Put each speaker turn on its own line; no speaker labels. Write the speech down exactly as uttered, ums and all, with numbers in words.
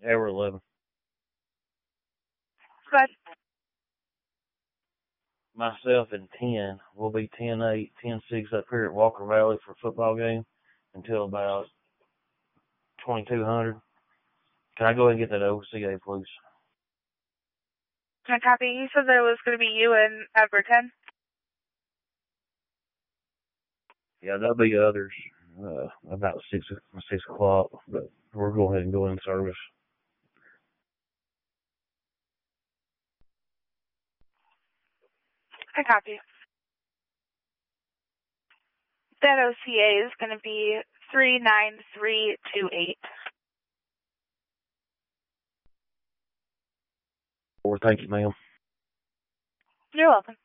Yeah, we're eleven.
But
Myself and ten. We'll be ten eight, ten six up here at Walker Valley for a football game until about twenty-two hundred. Can I go ahead and get that O C A, please?
can I copy? You said that it was going to be you and Everton.
Yeah, there'll be others uh, about six six o'clock, but we're going ahead and go in service.
I copy. That O C A is going to be three nine three two eight.
Well, thank you, ma'am.
You're welcome.